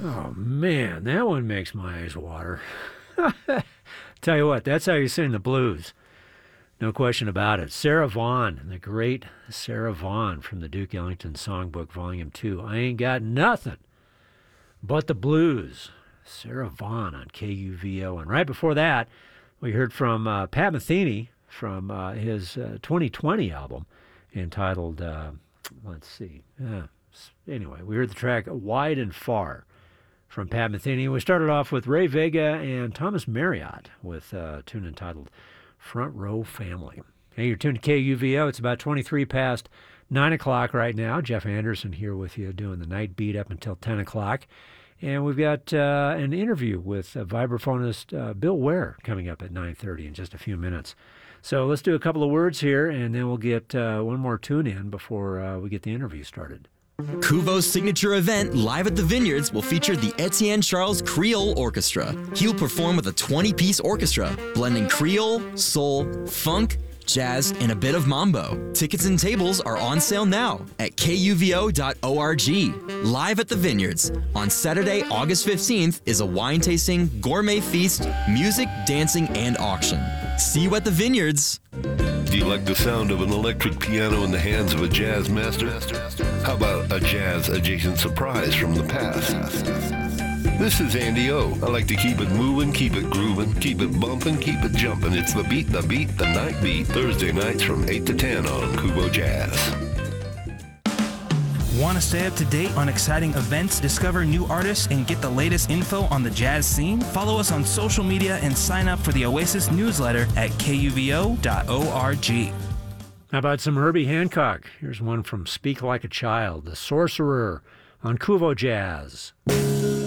Oh, man, that one makes my eyes water. Tell you what, that's how you sing the blues. No question about it. Sarah Vaughan, the great Sarah Vaughan from the Duke Ellington Songbook, Volume 2. I ain't got nothing but the blues. Sarah Vaughan on KUVO. And right before that, we heard from Pat Metheny from his 2020 album entitled, let's see. Anyway, we heard the track Wide and Far from Pat Metheny. We started off with Ray Vega and Thomas Marriott with a tune entitled Front Row Family. Hey, you're tuned to KUVO. It's about 23 past 9 o'clock right now. Jeff Anderson here with you doing the night beat up until 10 o'clock. And we've got an interview with vibraphonist Bill Ware coming up at 9:30 in just a few minutes. So let's do a couple of words here, and then we'll get one more tune in before we get the interview started. Kuvo's signature event, Live at the Vineyards, will feature the Etienne Charles Creole Orchestra. He'll perform with a 20-piece orchestra, blending Creole, soul, funk, jazz, and a bit of mambo. Tickets and tables are on sale now at kuvo.org. Live at the Vineyards on Saturday, August 15th is a wine tasting, gourmet feast, music, dancing, and auction. See you at the Vineyards. Do you like the sound of an electric piano in the hands of a jazz master? How about a jazz-adjacent surprise from the past? This is Andy O. I like to keep it moving, keep it grooving, keep it bumping, keep it jumping. It's the beat, the night beat. Thursday nights from 8 to 10 on Kuvo Jazz. Want to stay up to date on exciting events, discover new artists, and get the latest info on the jazz scene? Follow us on social media and sign up for the Oasis newsletter at kuvo.org. How about some Herbie Hancock? Here's one from Speak Like a Child, The Sorcerer on Kuvo Jazz.